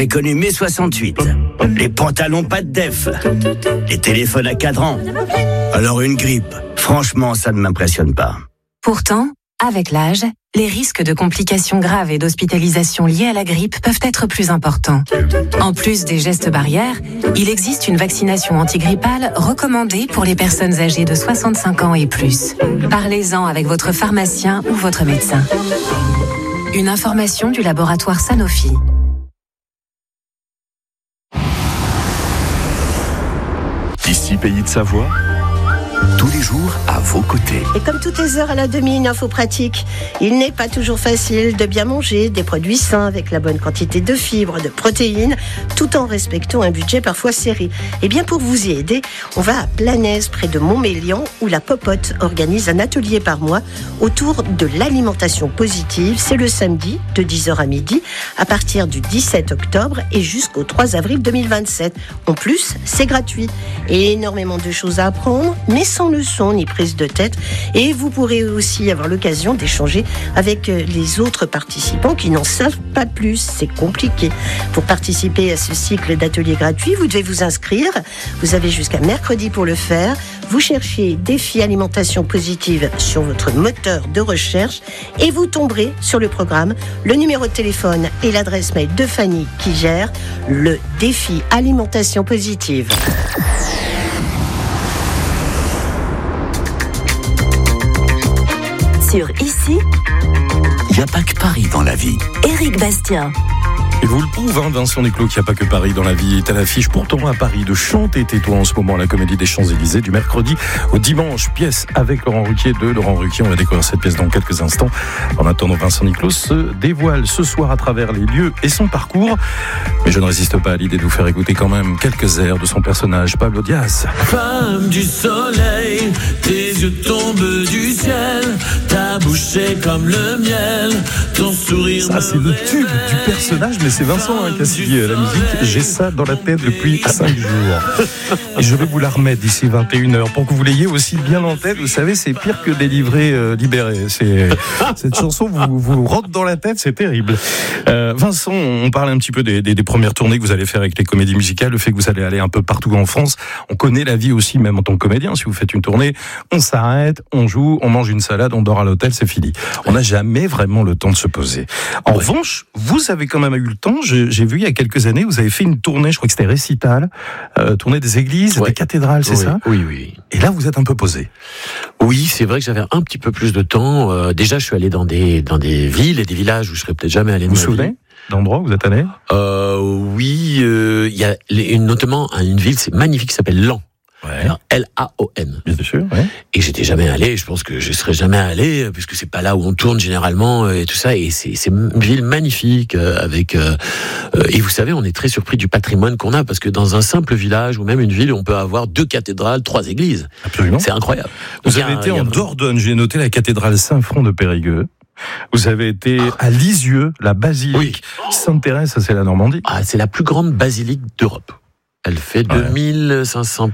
j'ai connu mai 68. Les pantalons pas de def. Les téléphones à cadran. Alors une grippe, franchement, ça ne m'impressionne pas. Pourtant, avec l'âge, les risques de complications graves et d'hospitalisation liées à la grippe peuvent être plus importants. En plus des gestes barrières, il existe une vaccination antigrippale recommandée pour les personnes âgées de 65 ans et plus. Parlez-en avec votre pharmacien ou votre médecin. Une information du laboratoire Sanofi. Ici, Pays de Savoie, tous les jours à vos côtés. Et comme toutes les heures à la demi, une info pratique. Il n'est pas toujours facile de bien manger des produits sains avec la bonne quantité de fibres, de protéines, tout en respectant un budget parfois serré. Et bien pour vous y aider, on va à Planaise, près de Montmélian, où la Popote organise un atelier par mois autour de l'alimentation positive. C'est le samedi de 10h à midi, à partir du 17 octobre et jusqu'au 3 avril 2027. En plus, c'est gratuit. Et énormément de choses à apprendre, mais sans leçon ni prise de tête. Et vous pourrez aussi avoir l'occasion d'échanger avec les autres participants qui n'en savent pas plus. C'est compliqué. Pour participer à ce cycle d'ateliers gratuits, vous devez vous inscrire. Vous avez jusqu'à mercredi pour le faire. Vous cherchez défi alimentation positive sur votre moteur de recherche et vous tomberez sur le programme, le numéro de téléphone et l'adresse mail de Fanny qui gère le défi alimentation positive. Sur Ici, Il n'y a pas que Paris dans la vie. Éric Bastien. Et vous le prouve, Vincent Desclaux, qu'il n'y a pas que Paris dans la vie, est à l'affiche pourtant à Paris de Chante et tais-toi en ce moment à la Comédie des Champs-Élysées du mercredi au dimanche. Pièce avec Laurent Ruquier de Laurent Ruquier. On va découvrir cette pièce dans quelques instants. En attendant, Vincent Desclaux se dévoile ce soir à travers les lieux et son parcours. Mais je ne résiste pas à l'idée de vous faire écouter quand même quelques airs de son personnage, Pablo Diaz. Femme du soleil, tes yeux tombent du ciel, ta bouche est comme le miel, ton sourire. Ça, c'est le tube du personnage, mais c'est Vincent qui a signé la musique. J'ai ça dans la tête depuis 5 jours. Et je vais vous la remettre d'ici 21h pour que vous l'ayez aussi bien en tête. Vous savez, c'est pire que des livrets libérés. Cette chanson vous rentre dans la tête, c'est terrible. Vincent, on parle un petit peu des premières tournées que vous allez faire avec les comédies musicales, le fait que vous allez aller un peu partout en France. On connaît la vie aussi, même en tant que comédien. Si vous faites une tournée, on s'arrête, on joue, on mange une salade, on dort à l'hôtel, c'est fini. On n'a jamais vraiment le temps de se poser. En revanche, vous avez quand même eu le temps. J'ai vu il y a quelques années, vous avez fait une tournée, je crois que c'était récital, tournée des églises, des cathédrales, c'est ça ? Oui. Et là, vous êtes un peu posé. Oui, c'est vrai que j'avais un petit peu plus de temps. Déjà, je suis allé dans des villes et des villages où je serais peut-être jamais allé. Vous vous souvenez d'endroits où vous êtes allé ? Oui, il y a notamment une ville, c'est magnifique, qui s'appelle Laon. Ouais. Alors, Laon. Bien sûr, ouais. Et j'étais jamais allé, je pense que je serais jamais allé, puisque c'est pas là où on tourne généralement, et tout ça, et c'est une ville magnifique, avec, et vous savez, on est très surpris du patrimoine qu'on a, parce que dans un simple village, ou même une ville, on peut avoir 2 cathédrales, 3 églises. Absolument. C'est incroyable. Vous avez été en Dordogne, j'ai noté la cathédrale Saint-Front de Périgueux. Vous avez été à Lisieux, la basilique Sainte-Thérèse, ça c'est la Normandie. Ah, c'est la plus grande basilique d'Europe. Elle fait 2500